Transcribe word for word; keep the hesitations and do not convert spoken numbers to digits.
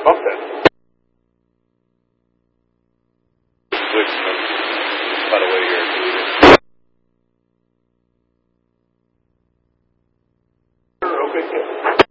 bump that. Switch them. Cut away here. Okay, good.